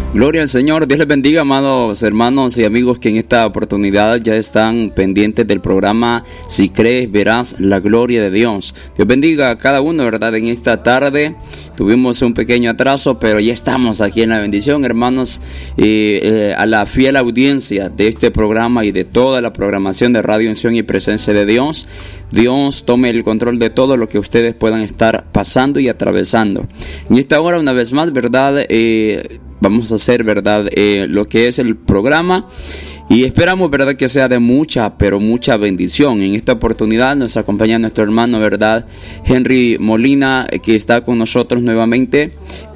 Gloria al Señor, Dios les bendiga, amados hermanos y amigos que en esta oportunidad ya están pendientes del programa Si Crees Verás la Gloria de Dios. Dios bendiga a cada uno, ¿verdad? En esta tarde tuvimos un pequeño atraso, pero ya estamos aquí en la bendición, hermanos, a la fiel audiencia de este programa y de toda la programación de Radio Unción y Presencia de Dios. Dios tome el control de todo lo que ustedes puedan estar pasando y atravesando. En esta hora, una vez más, ¿verdad? Vamos a hacer, ¿verdad? Lo que es el programa. Y esperamos, ¿verdad?, que sea de mucha, pero mucha bendición. En esta oportunidad nos acompaña nuestro hermano, ¿verdad?, Henry Molina, que está con nosotros nuevamente.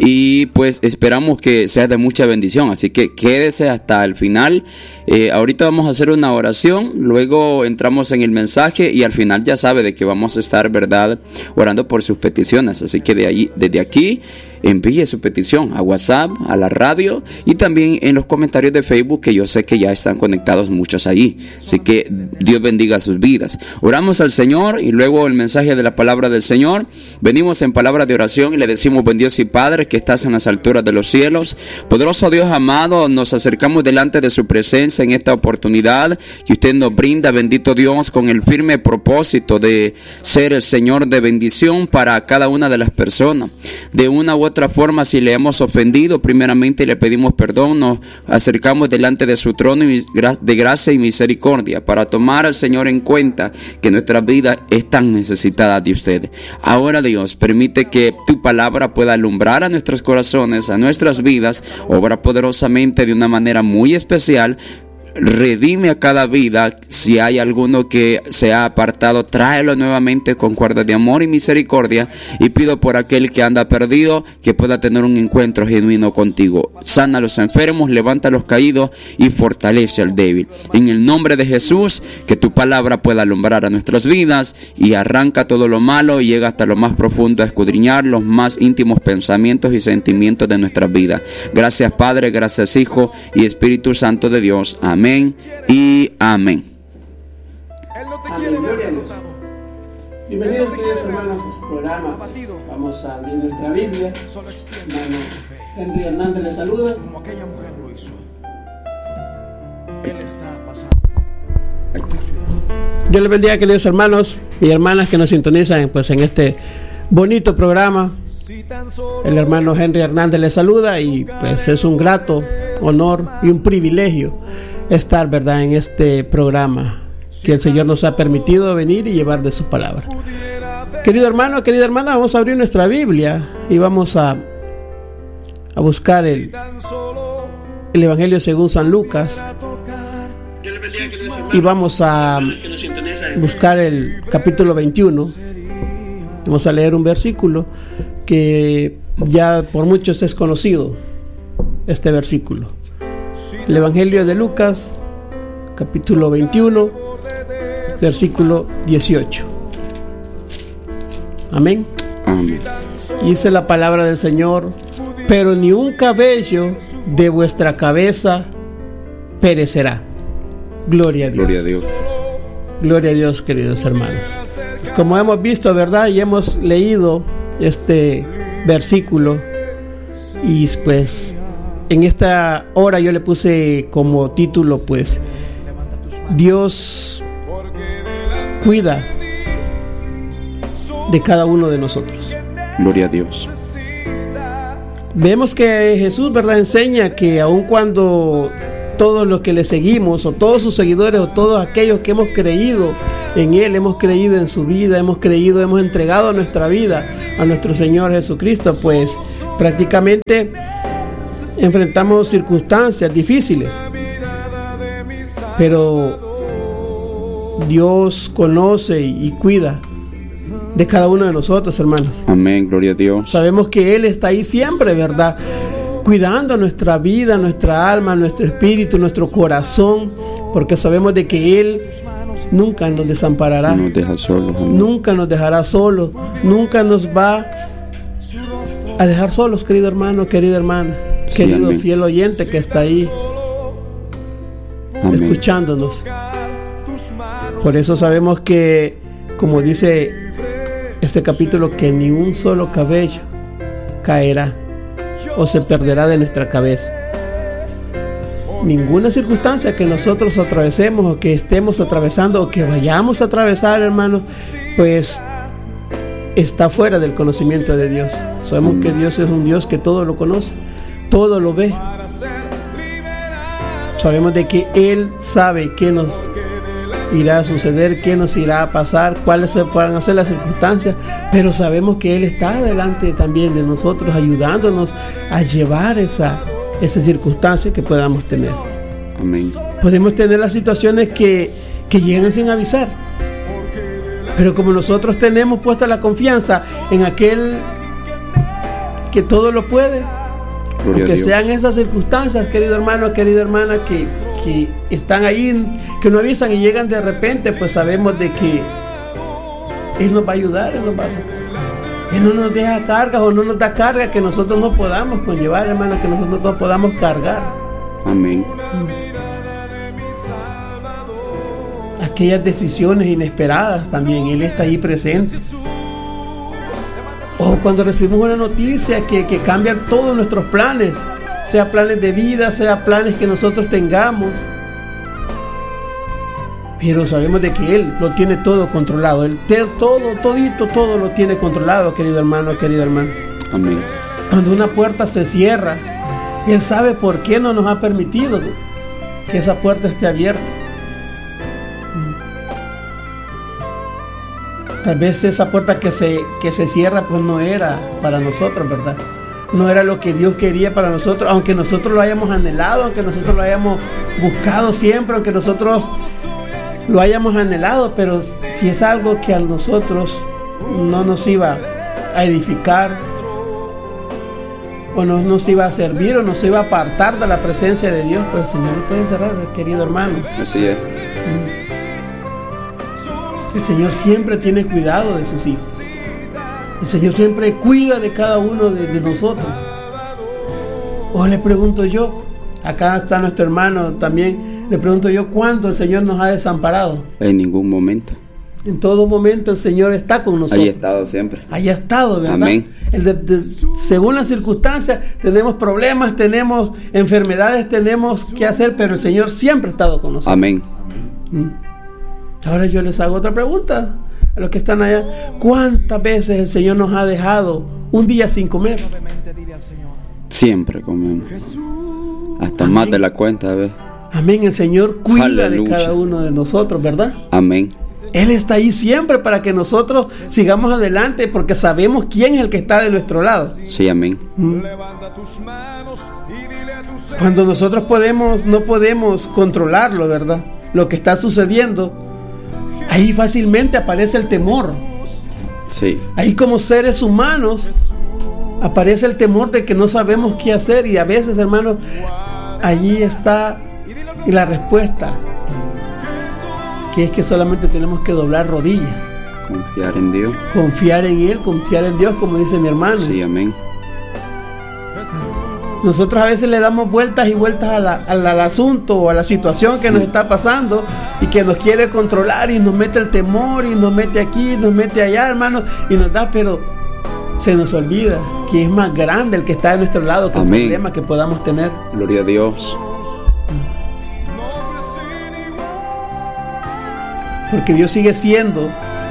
Y pues esperamos que sea de mucha bendición. Así que quédese hasta el final. Ahorita vamos a hacer una oración, luego entramos en el mensaje y al final ya sabe de que vamos a estar, ¿verdad?, orando por sus peticiones. Así que desde aquí envíe su petición a WhatsApp, a la radio y también en los comentarios de Facebook, que yo sé que ya están conectados muchos ahí. Así que Dios bendiga sus vidas. Oramos al Señor y luego el mensaje de la palabra del Señor. Venimos en palabra de oración y le decimos: buen Dios y Padre que estás en las alturas de los cielos, poderoso Dios amado, nos acercamos delante de su presencia en esta oportunidad que usted nos brinda, bendito Dios, con el firme propósito de ser el Señor de bendición para cada una de las personas. De una u otra forma, si le hemos ofendido, primeramente le pedimos perdón, nos acercamos delante de su trono de gracia y misericordia para tomar al Señor en cuenta que nuestra vida es tan necesitada de usted. Ahora, Dios, permite que tu palabra pueda alumbrar a nuestros corazones, a nuestras vidas, obra poderosamente de una manera muy especial. Redime a cada vida. Si hay alguno que se ha apartado, tráelo nuevamente con cuerdas de amor y misericordia. Y pido por aquel que anda perdido, que pueda tener un encuentro genuino contigo. Sana a los enfermos, levanta a los caídos y fortalece al débil. En el nombre de Jesús, que tu palabra pueda alumbrar a nuestras vidas y arranca todo lo malo y llega hasta lo más profundo a escudriñar los más íntimos pensamientos y sentimientos de nuestras vidas. Gracias, Padre, gracias, Hijo y Espíritu Santo de Dios. Amén y amén. Amén, gloria a Dios. Bienvenidos, queridos hermanos, a su programa. Vamos a abrir nuestra Biblia. Hermano Henry Hernández les saluda. Como aquella mujer lo hizo. Él está pasando. Dios les bendiga, queridos hermanos y hermanas que nos sintonizan pues en este bonito programa. El hermano Henry Hernández les saluda y pues es un grato honor y un privilegio estar, ¿verdad?, en este programa que el Señor nos ha permitido venir y llevar de su palabra. Querido hermano, querida hermana, vamos a abrir nuestra Biblia y vamos a buscar el Evangelio según San Lucas y vamos a buscar el capítulo 21. Vamos a leer un versículo que ya por muchos es conocido, este versículo. El Evangelio de Lucas, capítulo 21, versículo 18. Amén. Amén. Dice la palabra del Señor: pero ni un cabello de vuestra cabeza perecerá. Gloria a Dios. Gloria a Dios. Gloria a Dios, queridos hermanos. Como hemos visto, ¿verdad?, y hemos leído este versículo, y pues en esta hora yo le puse como título, pues, Dios cuida de cada uno de nosotros. Gloria a Dios. Vemos que Jesús, ¿verdad?, enseña que aun cuando todos los que le seguimos, o todos sus seguidores, o todos aquellos que hemos creído en Él, hemos creído en su vida, hemos entregado nuestra vida a nuestro Señor Jesucristo, pues prácticamente enfrentamos circunstancias difíciles, pero Dios conoce y cuida de cada uno de nosotros, hermanos. Amén, gloria a Dios. Sabemos que Él está ahí siempre, ¿verdad?, cuidando nuestra vida, nuestra alma, nuestro espíritu, nuestro corazón, porque sabemos de que Él nunca nos desamparará, no nos deja solos, nunca nos dejará solos, nunca nos va a dejar solos, querido hermano, querida hermana, sí, querido amén, fiel oyente que está ahí, amén, escuchándonos. Por eso sabemos que, como dice este capítulo, que ni un solo cabello caerá o se perderá de nuestra cabeza. ninguna circunstancia que nosotros atravesemos o que estemos atravesando o que vayamos a atravesar, hermanos, pues está fuera del conocimiento de Dios. Sabemos que Dios es un Dios que todo lo conoce, todo lo ve. Sabemos de que Él sabe qué nos irá a suceder, qué nos irá a pasar, cuáles puedan ser las circunstancias, pero sabemos que Él está delante también de nosotros, ayudándonos a llevar esa circunstancia que podamos tener. Amén. Podemos tener las situaciones que llegan sin avisar, pero como nosotros tenemos puesta la confianza en aquel que todo lo puede, aunque sean esas circunstancias, querido hermano, querida hermana, que están ahí, que no avisan y llegan de repente, pues sabemos de que Él nos va a ayudar, Él nos va a sacar. Él no nos deja cargas o no nos da cargas que nosotros no podamos conllevar, hermano, que nosotros no podamos cargar. Amén. Aquellas decisiones inesperadas también, Él está ahí presente. O cuando recibimos una noticia que cambia todos nuestros planes, sea planes de vida, sea planes que nosotros tengamos, pero sabemos de que Él lo tiene todo controlado. Él todo lo tiene controlado, querido hermano, querida hermana. Amén. Cuando una puerta se cierra, Él sabe por qué no nos ha permitido que esa puerta esté abierta. Tal vez esa puerta que se cierra pues no era para nosotros, ¿verdad? No era lo que Dios quería para nosotros, aunque nosotros lo hayamos anhelado, aunque nosotros lo hayamos buscado siempre, aunque nosotros lo hayamos anhelado, pero si es algo que a nosotros no nos iba a edificar, o no nos iba a servir, o nos iba a apartar de la presencia de Dios, pues el Señor lo puede cerrar, querido hermano. Así es. El Señor siempre tiene cuidado de sus hijos. El Señor siempre cuida de cada uno de nosotros. O le pregunto yo, acá está nuestro hermano también, le pregunto yo, ¿cuándo el Señor nos ha desamparado? En ningún momento. En todo momento el Señor está con nosotros. Ahí ha estado siempre. Ahí ha estado, ¿verdad? Amén. Según las circunstancias, tenemos problemas, tenemos enfermedades, tenemos que hacer, pero el Señor siempre ha estado con nosotros. Amén. Ahora yo les hago otra pregunta a los que están allá. ¿Cuántas veces el Señor nos ha dejado un día sin comer? Siempre comemos. Hasta Amén. Más de la cuenta, a ver. Amén. El Señor cuida Aleluya. de cada uno de nosotros, ¿verdad? Amén. Él está ahí siempre para que nosotros sigamos adelante, porque sabemos quién es el que está de nuestro lado. Sí, amén. Cuando nosotros no podemos controlarlo, ¿verdad? Lo que está sucediendo, ahí fácilmente aparece el temor. Sí. Ahí como seres humanos aparece el temor de que no sabemos qué hacer, y a veces, hermanos, allí está la respuesta, que es que solamente tenemos que doblar rodillas, Confiar en Dios. confiar en Él, confiar en Dios, como dice mi hermano. Sí, amén. Nosotros a veces le damos vueltas y vueltas al asunto o a la situación que nos está pasando, y que nos quiere controlar y nos mete el temor y nos mete aquí, nos mete allá, hermano, y nos da, pero se nos olvida que es más grande el que está de nuestro lado que Amén. el problema que podamos tener. Gloria a Dios. Porque Dios sigue siendo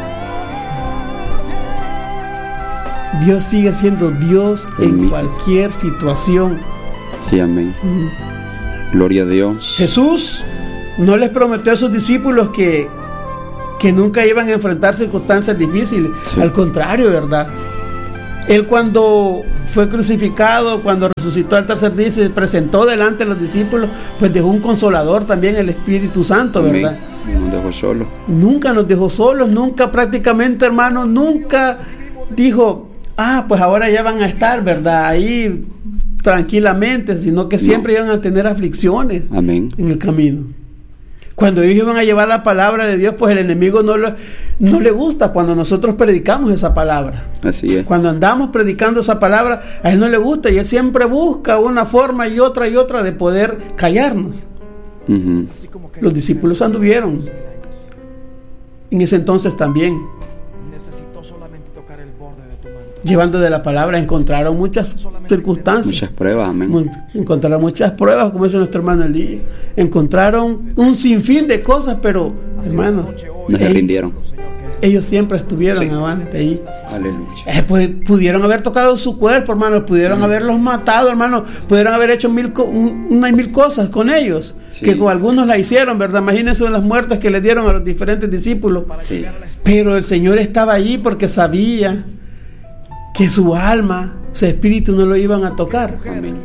Dios en Amén. cualquier situación. Sí, amén. Gloria a Dios. Jesús no les prometió a sus discípulos que nunca iban a enfrentar circunstancias difíciles. Sí. Al contrario, ¿verdad? Él, cuando fue crucificado, cuando resucitó al tercer día y se presentó delante de los discípulos, pues dejó un consolador también, el Espíritu Santo, Amén. ¿verdad? No nos dejó solos. Nunca nos dejó solos, nunca prácticamente, hermano, nunca dijo, pues ahora ya van a estar, ¿verdad? Ahí tranquilamente, sino que siempre iban a tener aflicciones. Amén. En el camino. Cuando ellos iban a llevar la palabra de Dios, pues el enemigo no le gusta cuando nosotros predicamos esa palabra. Así es. Cuando andamos predicando esa palabra, a él no le gusta, y él siempre busca una forma y otra de poder callarnos. Ujú. Los discípulos anduvieron en ese entonces también. Necesito solamente tocar el borde de tu manto. llevando de la palabra, encontraron muchas circunstancias. Muchas pruebas, amén. Encontraron muchas pruebas, como dice nuestro hermano Elí. Encontraron un sinfín de cosas, pero, hermanos, No se rindieron. ellos siempre estuvieron avante ahí. Aleluya. Pudieron haber tocado su cuerpo, hermano, pudieron haberlos matado, hermano, pudieron haber hecho mil cosas con ellos, Sí. que con algunos la hicieron, ¿verdad? Imagínense las muertes que le dieron a los diferentes discípulos. Sí. Pero el Señor estaba allí porque sabía que su alma, su espíritu no lo iban a tocar. Amén.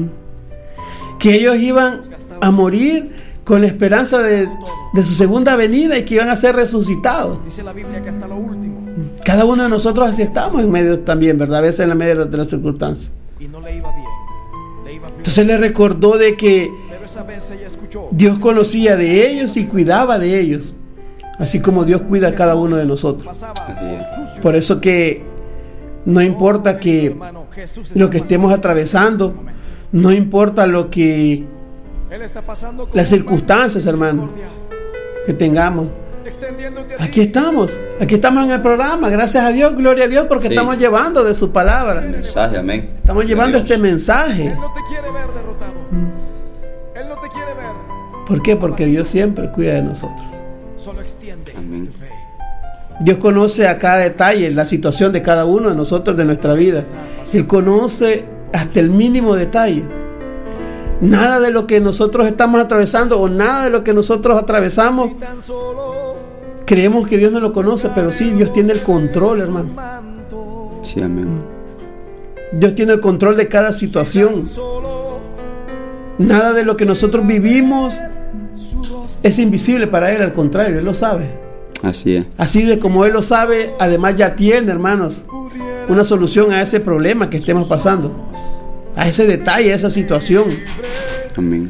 Que ellos iban a morir con la esperanza de su segunda venida y que iban a ser resucitados. Dice la Biblia que hasta lo último. Cada uno de nosotros así estamos en medio también, ¿verdad? A veces en la medio de las circunstancias. Y no le iba bien. Le iba peor. Entonces le recordó de que Pero esa vez ella escuchó. Dios conocía de ellos y cuidaba de ellos, así como Dios cuida a cada uno de nosotros. Pasaba Así es. sucio. Por eso que no importa que Hermano, Jesús lo está que estemos pasando atravesando, en este momento. no importa lo que Él está pasando con las circunstancias, hermano, misericordia, que tengamos. extendiéndote a ti. Aquí estamos en el programa, gracias a Dios, gloria a Dios, porque Sí. estamos llevando de su palabra, Mensaje, amén. estamos llevando Dios. este mensaje. Él no te quiere ver derrotado. Él no te quiere ver. ¿Por qué? Porque Dios siempre cuida de nosotros. Solo extiende Amén. tu fe. Dios conoce a cada detalle, la situación de cada uno de nosotros, de nuestra vida. Él conoce hasta el mínimo detalle. Nada de lo que nosotros estamos atravesando o nada de lo que nosotros atravesamos, Tan solo creemos que Dios no lo conoce, pero sí, Dios tiene el control, hermano. manto. Sí, amén. Dios tiene el control de cada situación. Solo Nada de lo que nosotros vivimos su rostro. es invisible para Él, al contrario, Él lo sabe. Así es. Así de como Él lo sabe, además ya tiene, hermanos, una solución a ese problema que estemos pasando, a ese detalle, a esa situación. Amén.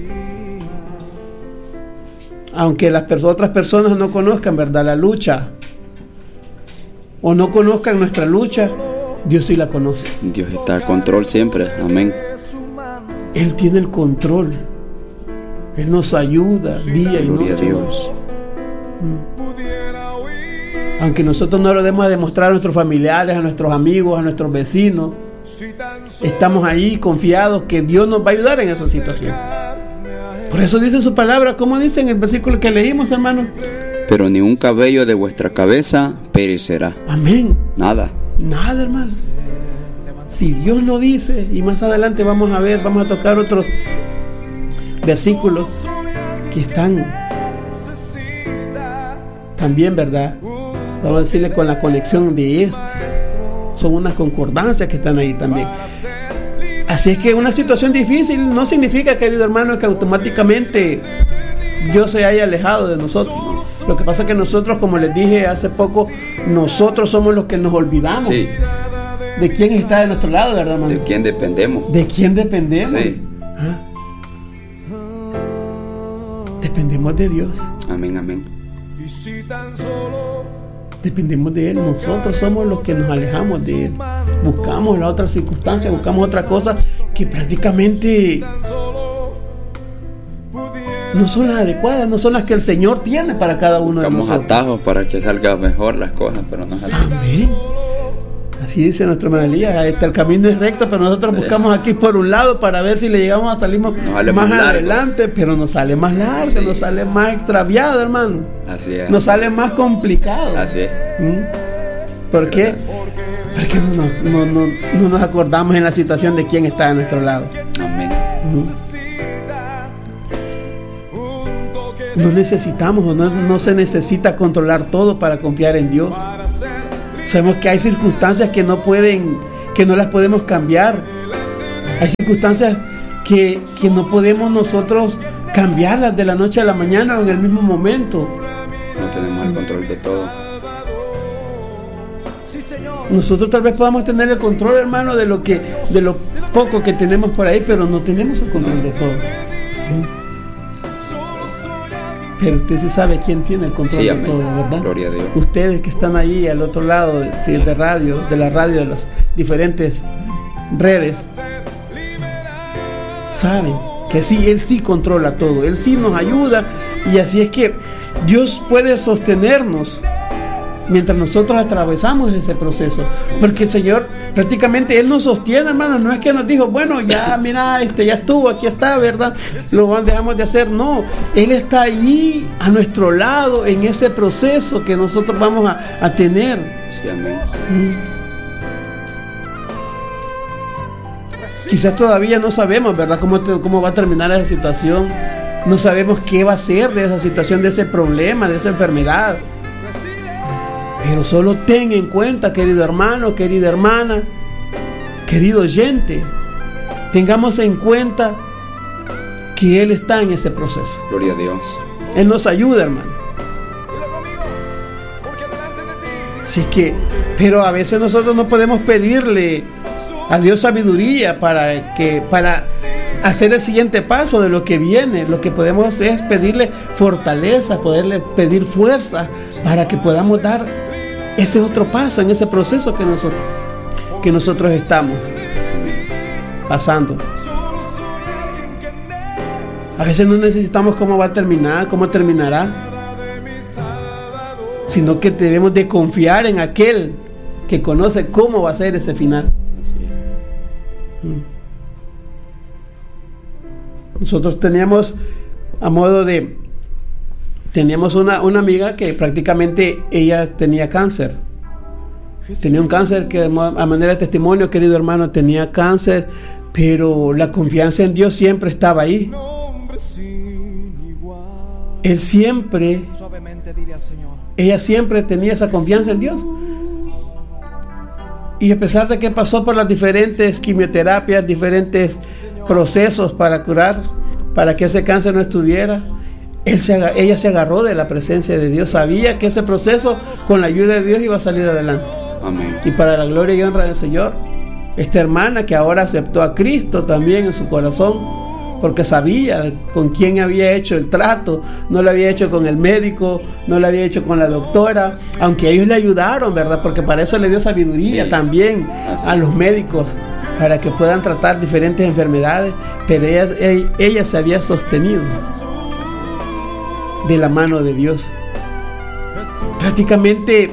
Aunque las otras personas no conozcan, ¿verdad?, la lucha, o no conozcan nuestra lucha, Dios sí la conoce. Dios está al control siempre. Amén. Él tiene el control. Él nos ayuda día y Gloria a noche. Dios. Aunque nosotros no lo demos a demostrar a nuestros familiares, a nuestros amigos, a nuestros vecinos, estamos ahí confiados que Dios nos va a ayudar en esa situación. Por eso dice su palabra, como dice en el versículo que leímos, hermano. Pero ni un cabello de vuestra cabeza perecerá. Amén. Nada. Nada, hermano. Si Dios no dice, y más adelante vamos a ver, vamos a tocar otros versículos que están también, ¿verdad? Vamos a decirle con la conexión de este. Son unas concordancias que están ahí también. Así es que una situación difícil no significa, querido hermano, que automáticamente Dios se haya alejado de nosotros. Lo que pasa es que nosotros, como les dije hace poco, nosotros somos los que nos olvidamos Sí. de quién está de nuestro lado, ¿verdad, hermano? ¿De quién dependemos? ¿De quién dependemos? Sí. ¿Ah? Dependemos de Dios. Amén, amén. Y si tan solo Dependemos de Él. Nosotros somos los que nos alejamos de Él. Buscamos la otra circunstancia, buscamos otra cosa que prácticamente no son las adecuadas, no son las que el Señor tiene para cada uno de Buscamos nosotros. atajos para que salga mejor las cosas, pero no es así. Amén. Así dice nuestro hermano Elías, el camino es recto, pero nosotros buscamos aquí por un lado para ver si le llegamos a salir Nos más sale más largo. adelante, pero nos sale más largo, Sí. nos sale más extraviado, hermano. Así es. Nos sale más complicado. Así es. ¿Por qué? Porque no nos acordamos en la situación de quién está a nuestro lado. Amén. No necesitamos o no se necesita controlar todo para confiar en Dios. Sabemos que hay circunstancias que no las podemos cambiar. Hay circunstancias que no podemos nosotros cambiarlas de la noche a la mañana o en el mismo momento. No tenemos el control de todo. Nosotros tal vez podamos tener el control, hermano, de lo poco que tenemos por ahí, pero no tenemos el control de todo. Pero usted sí sabe quién tiene el control Sí, de amén. todo, ¿verdad? Gloria a Dios. Ustedes que están ahí al otro lado de radio, de la radio, de las diferentes redes, saben que sí, Él sí controla todo, Él sí nos ayuda, y así es que Dios puede sostenernos mientras nosotros atravesamos ese proceso, porque el Señor prácticamente Él nos sostiene, hermano. No es que nos dijo, bueno, ya mira, ya estuvo, aquí está, ¿verdad? Lo dejamos de hacer. No, Él está ahí a nuestro lado en ese proceso que nosotros vamos a tener. Sí, amén. Quizás todavía no sabemos, ¿verdad?, cómo va a terminar esa situación. No sabemos qué va a ser de esa situación, de ese problema, de esa enfermedad. Pero solo ten en cuenta, querido hermano, querida hermana, querido oyente, tengamos en cuenta que Él está en ese proceso. Gloria a Dios. Él nos ayuda, hermano. Así que, pero a veces nosotros no podemos pedirle a Dios sabiduría para hacer el siguiente paso de lo que viene. Lo que podemos es pedirle fortaleza, poderle pedir fuerza para que podamos dar ese otro paso en ese proceso que nosotros estamos pasando. A veces no necesitamos cómo va a terminar, cómo terminará, sino que debemos de confiar en aquel que conoce cómo va a ser ese final. Nosotros teníamos una amiga que prácticamente ella tenía cáncer. Tenía un cáncer que, a manera de testimonio, querido hermano, tenía cáncer, pero la confianza en Dios siempre estaba ahí. Ella siempre tenía esa confianza en Dios. Y a pesar de que pasó por las diferentes quimioterapias, diferentes procesos para curar, para que ese cáncer no estuviera, ella se agarró de la presencia de Dios. Sabía que ese proceso, con la ayuda de Dios, iba a salir adelante. Amén. Y para la gloria y honra del Señor, esta hermana que ahora aceptó a Cristo también en su corazón, porque sabía con quién había hecho el trato. No lo había hecho con el médico, no lo había hecho con la doctora, aunque ellos le ayudaron, ¿verdad? Porque para eso le dio sabiduría también a los médicos, para que puedan tratar diferentes enfermedades. Pero ella se había sostenido de la mano de Dios. Prácticamente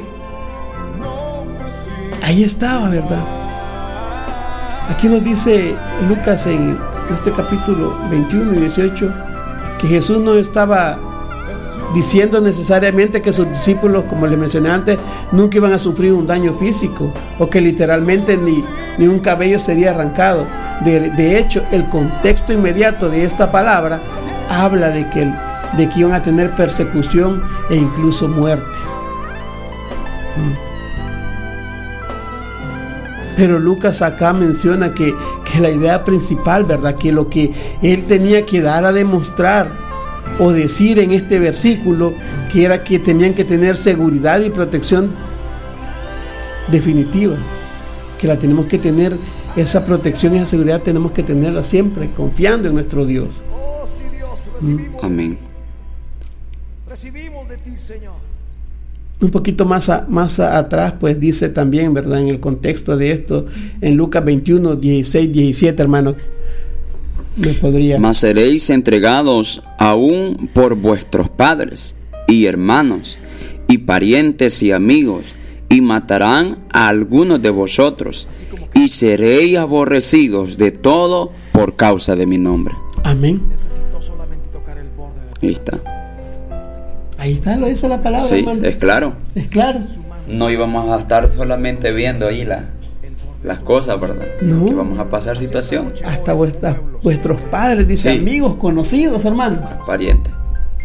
ahí estaba, ¿verdad? Aquí nos dice Lucas en este capítulo 21 y 18 que Jesús no estaba diciendo necesariamente que sus discípulos, como les mencioné antes, nunca iban a sufrir un daño físico, o que literalmente ni un cabello sería arrancado. De hecho, el contexto inmediato de esta palabra habla de que iban a tener persecución e incluso muerte. Pero Lucas acá menciona que la idea principal, ¿verdad?, que lo que él tenía que dar a demostrar o decir en este versículo, que era que tenían que tener seguridad y protección definitiva, que la tenemos que tener, esa protección y esa seguridad tenemos que tenerla siempre, confiando en nuestro Dios. Amén. Recibimos de ti, Señor. Un poquito más atrás, pues dice también, ¿verdad?, en el contexto de esto, en Lucas 21, 16, 17, hermano, me podría... Mas seréis entregados aún por vuestros padres y hermanos y parientes y amigos, y matarán a algunos de vosotros, y seréis aborrecidos de todo por causa de mi nombre. Amén. Necesito solamente tocar el borde de... Ahí está. Ahí está, lo dice la palabra, Sí, hermano. es claro. Es claro. No íbamos a estar solamente viendo ahí las cosas, ¿verdad? No. Que vamos a pasar situación. Hasta vuestros padres, dice, Sí. amigos, conocidos, hermano. Pariente.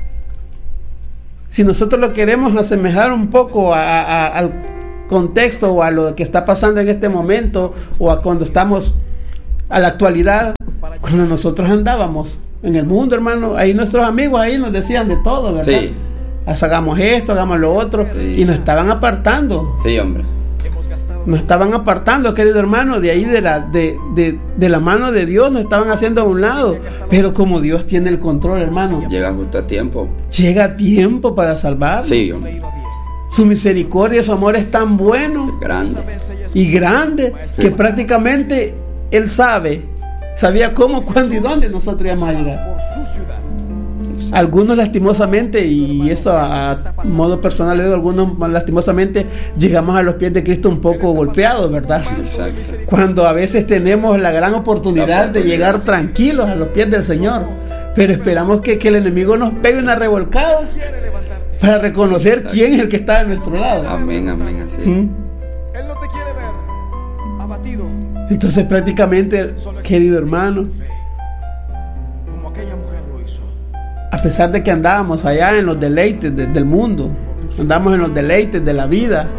Si nosotros lo queremos asemejar un poco al contexto o a lo que está pasando en este momento, o a cuando estamos a la actualidad, cuando nosotros andábamos en el mundo, hermano, ahí nuestros amigos ahí nos decían de todo, ¿verdad? Sí. Hagamos esto, hagamos lo otro, Sí. y nos estaban apartando. Sí, hombre. Nos estaban apartando, querido hermano, de ahí de la mano de Dios, nos estaban haciendo a un lado. Pero como Dios tiene el control, hermano, Llega justo a tiempo. llega a tiempo para salvar. Sí, hombre. Su misericordia, su amor es tan bueno Grande. y grande que prácticamente Él sabía cómo, cuándo y dónde nosotros íbamos a llegar. Algunos lastimosamente, y eso a modo personal, algunos lastimosamente llegamos a los pies de Cristo un poco golpeados, ¿verdad? Exacto. Cuando a veces tenemos la gran oportunidad de llegar tranquilos a los pies del Señor, pero esperamos que el enemigo nos pegue una revolcada para reconocer Exacto. quién es el que está a nuestro lado. Amén, amén, así. Él no te quiere ver abatido Entonces prácticamente, querido hermano, como aquella mujer lo hizo. a pesar de que andábamos allá en los deleites del mundo, andamos en los deleites de la vida,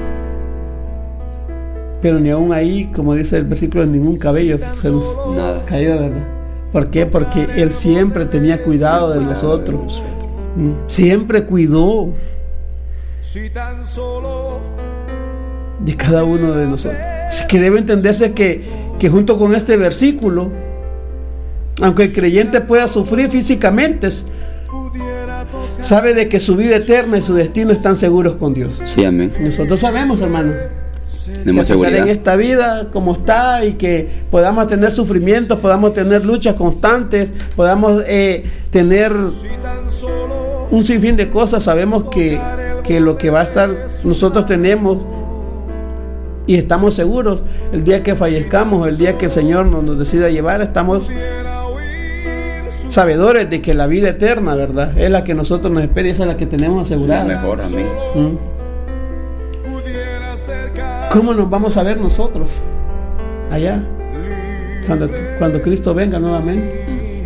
pero ni aún ahí, como dice el versículo, ningún cabello se nos Nada. cayó, ¿verdad? ¿Por qué? Porque Él siempre tenía cuidado de nosotros. Siempre cuidó Si tan solo de cada uno de nosotros. Así que debe entenderse que junto con este versículo, aunque el creyente pueda sufrir físicamente, pudiera tocar sabe de que su vida eterna y su destino están seguros con Dios. Sí, amén. Nosotros sabemos, hermano, que Tenemos a pesar seguridad. en esta vida como está y que podamos tener sufrimientos, podamos tener luchas constantes, podamos tener tan solo un sinfín de cosas, sabemos que lo que va a estar, nosotros tenemos y estamos seguros el día que fallezcamos, el día que el Señor nos decida llevar, estamos sabedores de que la vida eterna, ¿verdad? Es la que nosotros nos espera y esa es la que tenemos Sí, asegurada. mejor, amén. pudiera acercar ¿Cómo nos vamos a ver nosotros allá cuando Cristo venga nuevamente?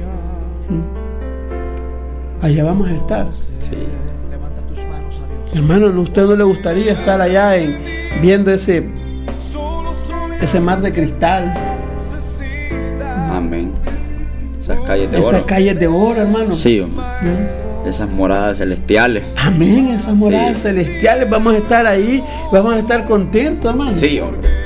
Allá vamos a estar. Sí. levanta tus manos a Dios. Hermano, ¿a usted no le gustaría estar allá viendo ese mar de cristal, Amén. Esas calles de esas oro. calles de oro, hermano? Sí, hombre. Esas moradas celestiales. Amén, esas moradas Sí. celestiales, vamos a estar ahí, vamos a estar contentos, hermano. Sí, hombre.